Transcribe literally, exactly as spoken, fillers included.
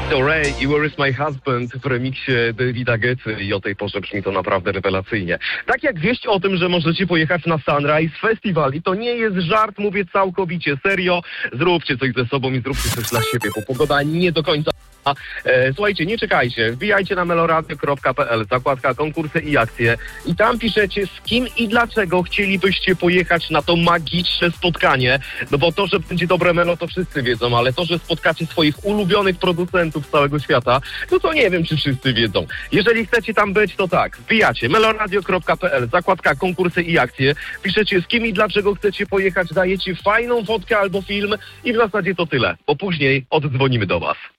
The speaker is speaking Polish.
To Ray i Where is my husband w remiksie Davida Guetty i o tej porze brzmi to naprawdę rewelacyjnie. Tak jak wieść o tym, że możecie pojechać na Sunrise Festival i to nie jest żart, mówię całkowicie serio. Zróbcie coś ze sobą i zróbcie coś dla siebie, bo pogoda nie do końca... E, słuchajcie, nie czekajcie, wbijajcie na meloradio kropka p l, zakładka konkursy i akcje i tam piszecie, z kim i dlaczego chcielibyście pojechać na to magiczne spotkanie, no bo to, że będzie dobre melo, to wszyscy wiedzą, ale to, że spotkacie swoich ulubionych producentów z całego świata, no to nie wiem, czy wszyscy wiedzą. Jeżeli chcecie tam być, to tak, wbijacie meloradio kropka p l, zakładka konkursy i akcje, piszecie, z kim i dlaczego chcecie pojechać, dajecie fajną fotkę albo film i w zasadzie to tyle, bo później oddzwonimy do was.